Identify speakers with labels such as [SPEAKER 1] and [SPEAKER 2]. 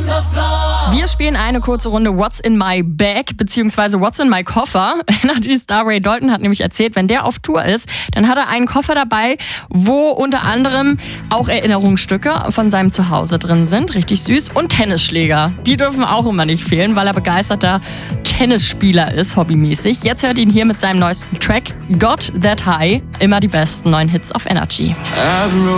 [SPEAKER 1] Wir spielen eine kurze Runde What's in my bag beziehungsweise What's in my Koffer. Energy-Star Ray Dalton hat nämlich erzählt, wenn der auf Tour ist, dann hat er einen Koffer dabei, wo unter anderem auch Erinnerungsstücke von seinem Zuhause drin sind, richtig süß, und Tennisschläger. Die dürfen auch immer nicht fehlen, weil er begeisterter Tennisspieler ist, hobbymäßig. Jetzt hört ihn hier mit seinem neuesten Track Got That High. Immer die besten neuen Hits auf Energy.